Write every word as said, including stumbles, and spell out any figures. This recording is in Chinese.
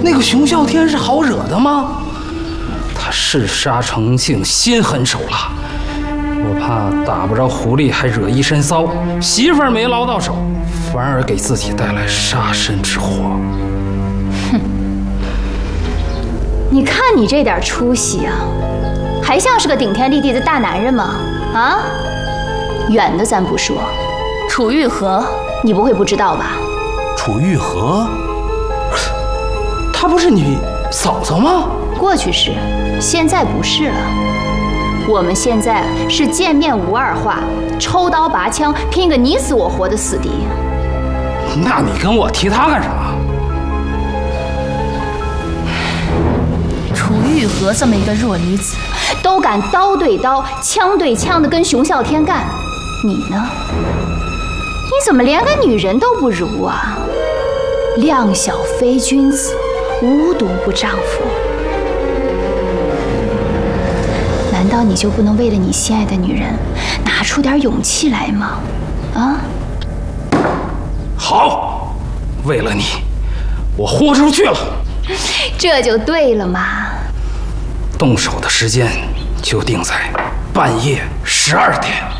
那个熊啸天是好惹的吗？他嗜杀成性，心狠手辣，我怕打不着狐狸还惹一身骚，媳妇儿没捞到手，反而给自己带来杀身之祸。 哼，你看你这点出息啊，还像是个顶天立地的大男人吗？啊，远的咱不说，楚玉和你不会不知道吧？ 楚玉和，她不是你嫂嫂吗？ 过去是，现在不是了。我们现在是见面无二话，抽刀拔枪，拼个你死我活的死敌。 那你跟我提她干什么？ 楚玉和这么一个弱女子， 都敢刀对刀、枪对枪的跟熊啸天干，你呢？你怎么连个女人都不如啊？量小非君子，无毒不丈夫。难道你就不能为了你心爱的女人，拿出点勇气来吗？啊？ 好，为了你，我豁出去了。 这就对了嘛。 动手的时间就定在半夜十二点。